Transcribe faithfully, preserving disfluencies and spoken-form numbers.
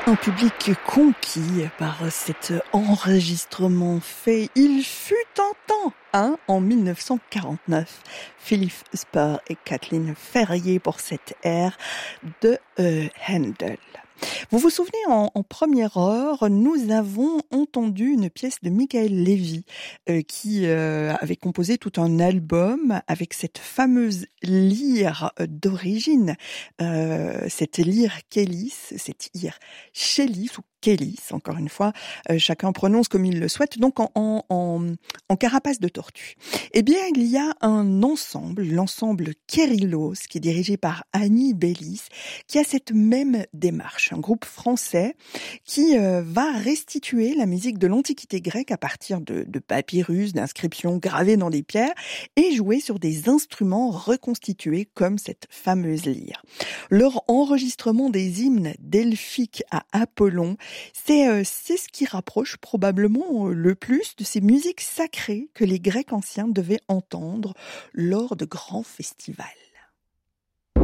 Un public conquis par cet enregistrement fait il fut un temps, hein, en mille neuf cent quarante-neuf. Philippe Spur et Kathleen Ferrier pour cette ère de euh, Handel. Vous vous souvenez, en, en première heure, nous avons entendu une pièce de Michael Levy euh, qui euh, avait composé tout un album avec cette fameuse lyre d'origine, euh, cette lyre Kélis, cette lyre Chélis ou Kélis, encore une fois, euh, chacun prononce comme il le souhaite, donc en, en, en, en carapace de tortue. Eh bien, il y a un ensemble, l'ensemble Kérylos, qui est dirigé par Annie Bélis, qui a cette même démarche. Un groupe français qui euh, va restituer la musique de l'Antiquité grecque à partir de, de papyrus, d'inscriptions gravées dans des pierres et jouer sur des instruments reconstitués comme cette fameuse lyre. Leur enregistrement des hymnes delphiques à Apollon, c'est, euh, c'est ce qui rapproche probablement le plus de ces musiques sacrées que les Grecs anciens devaient entendre lors de grands festivals.